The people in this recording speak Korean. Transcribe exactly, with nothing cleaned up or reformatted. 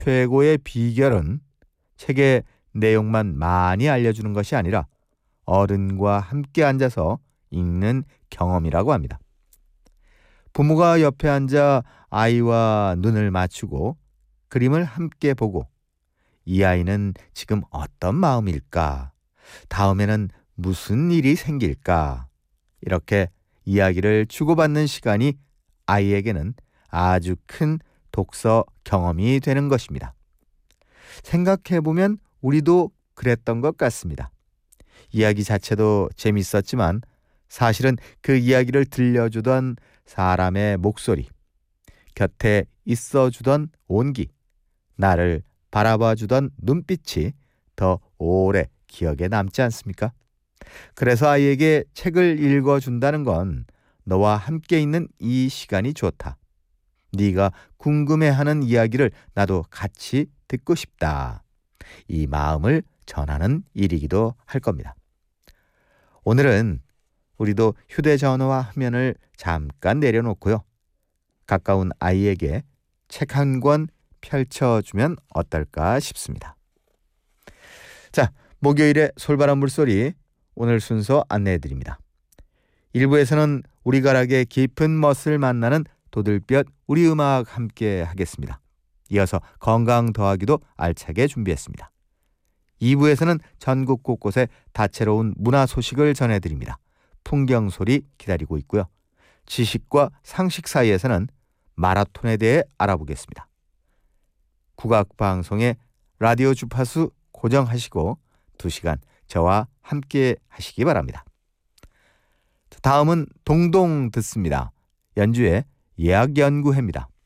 최고의 비결은 책의 내용만 많이 알려주는 것이 아니라 어른과 함께 앉아서 읽는 경험이라고 합니다. 부모가 옆에 앉아 아이와 눈을 맞추고 그림을 함께 보고 이 아이는 지금 어떤 마음일까? 다음에는 무슨 일이 생길까? 이렇게 이야기를 주고받는 시간이 아이에게는 아주 큰 독서 경험이 되는 것입니다. 생각해보면 우리도 그랬던 것 같습니다. 이야기 자체도 재밌었지만 사실은 그 이야기를 들려주던 사람의 목소리, 곁에 있어주던 온기, 나를 바라봐주던 눈빛이 더 오래 기억에 남지 않습니까? 그래서 아이에게 책을 읽어준다는 건 너와 함께 있는 이 시간이 좋다. 네가 궁금해하는 이야기를 나도 같이 듣고 싶다. 이 마음을 전하는 일이기도 할 겁니다. 오늘은 우리도 휴대전화 화면을 잠깐 내려놓고요. 가까운 아이에게 책 한 권 펼쳐주면 어떨까 싶습니다. 자, 목요일의 솔바람 물소리 오늘 순서 안내해드립니다. 일 부에서는 우리 가락의 깊은 멋을 만나는 도들볕 우리 음악 함께 하겠습니다. 이어서 건강 더하기도 알차게 준비했습니다. 이 부에서는 전국 곳곳의 다채로운 문화 소식을 전해드립니다. 풍경 소리 기다리고 있고요. 지식과 상식 사이에서는 마라톤에 대해 알아보겠습니다. 국악방송의 라디오 주파수 고정하시고 두 시간 저와 함께 하시기 바랍니다. 다음은 동동 듣습니다. 연주의 예학연구회입니다.